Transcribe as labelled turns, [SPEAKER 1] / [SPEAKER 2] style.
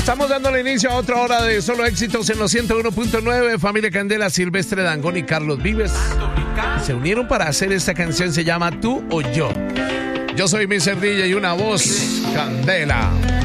[SPEAKER 1] Estamos dándole inicio a otra hora de solo éxitos en los 101.9. Familia Candela, Silvestre Dangond y Carlos Vives se unieron para hacer esta canción. Se llama Tú o Yo. Yo soy Mr. DJ y una voz Candela.